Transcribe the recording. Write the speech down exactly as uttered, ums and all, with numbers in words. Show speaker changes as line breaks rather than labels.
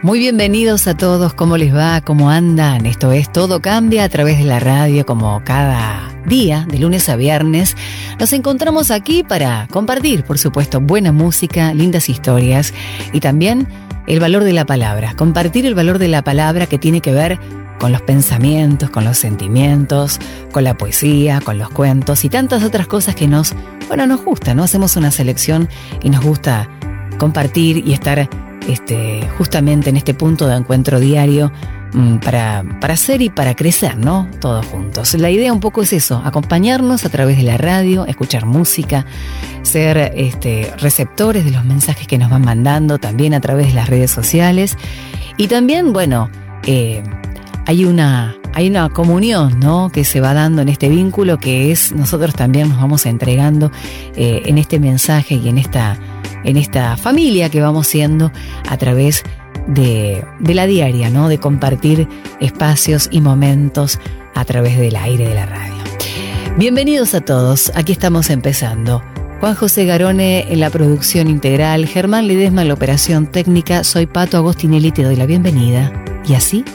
Muy bienvenidos a todos, ¿cómo les va? ¿Cómo andan? Esto es Todo Cambia a través de la radio, como cada día, de lunes a viernes. Nos encontramos aquí para compartir, por supuesto, buena música, lindas historias y también el valor de la palabra. Compartir el valor de la palabra que tiene que ver con los pensamientos, con los sentimientos, con la poesía, con los cuentos y tantas otras cosas que nos, bueno, nos gusta, ¿no? Hacemos una selección y nos gusta compartir y estar Este, justamente en este punto de encuentro diario mmm, para, para ser y para crecer, ¿no? Todos juntos. La idea un poco es eso, acompañarnos a través de la radio, escuchar música, ser este, receptores de los mensajes que nos van mandando también a través de las redes sociales. Y también, bueno, eh, hay una... Hay una comunión, ¿no?, que se va dando en este vínculo, que es nosotros también nos vamos entregando eh, en este mensaje y en esta, en esta familia que vamos siendo a través de, de la diaria, ¿no?, de compartir espacios y momentos a través del aire de la radio. Bienvenidos a todos, aquí estamos empezando. Juan José Garone en la producción integral, Germán Ledesma en la operación técnica, soy Pato Agostinelli, te doy la bienvenida. Y así